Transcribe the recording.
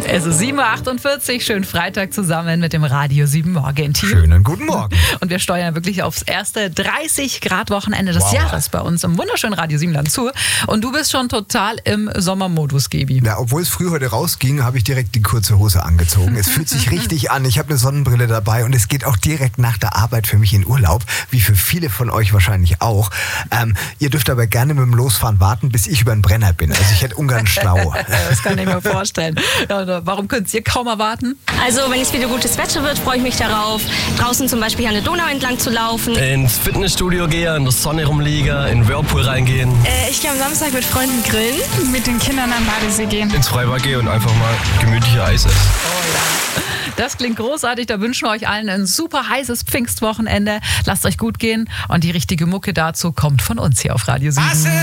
Es ist 7.48 Uhr, schön Freitag zusammen mit dem Radio 7 Morgen-Team. Schönen guten Morgen. Und wir steuern wirklich aufs erste 30-Grad-Wochenende des Jahres bei uns im wunderschönen Radio 7 Land zu. Und du bist schon total im Sommermodus, Gebi. Ja, obwohl es früh heute rausging, habe ich direkt die kurze Hose angezogen. Es fühlt sich richtig an. Ich habe eine Sonnenbrille dabei und es geht auch direkt nach der Arbeit für mich in Urlaub, wie für viele von euch wahrscheinlich auch. Ihr dürft aber gerne mit dem Losfahren warten, bis ich über den Brenner bin. Also ich hätte ungern Stau. Das kann ich mir vorstellen. Ja, warum könnt ihr kaum erwarten? Also wenn es wieder gutes Wetter wird, freue ich mich darauf, draußen zum Beispiel an der Donau entlang zu laufen. Ins Fitnessstudio gehen, in der Sonne rumliegen, in den Whirlpool reingehen. Ich gehe am Samstag mit Freunden grillen. Mit den Kindern am Badesee gehen. Ins Freibad gehen und einfach mal gemütliche Eis essen. Das klingt großartig. Da wünschen wir euch allen ein super heißes Pfingstwochenende. Lasst euch gut gehen und die richtige Mucke dazu kommt von uns hier auf Radio 7.